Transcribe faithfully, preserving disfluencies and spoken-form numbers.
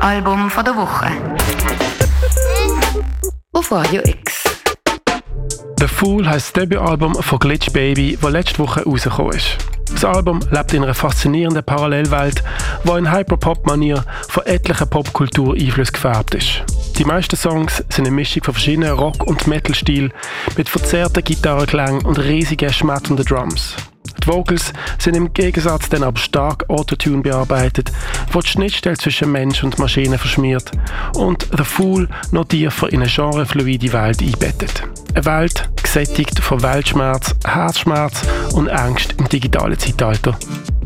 Album von der Woche. Auf Radio X. «The Fool» heisst das Debütalbum von Glitch Baby, das letzte Woche rausgekommen ist. Das Album lebt in einer faszinierenden Parallelwelt, die in Hyperpop-Manier von etlichen Popkultur-Einflüssen gefärbt ist. Die meisten Songs sind eine Mischung von verschiedenen Rock- und Metal-Stilen mit verzerrten Gitarrenklängen und riesigen, schmetternden Drums. Die Vocals sind im Gegensatz dann aber stark Autotune bearbeitet, wo die Schnittstelle zwischen Mensch und Maschine verschmiert und «The Fool» noch tiefer in eine genrefluide Welt einbettet. Eine Welt, gesättigt von Weltschmerz, Herzschmerz und Angst im digitalen Zeitalter.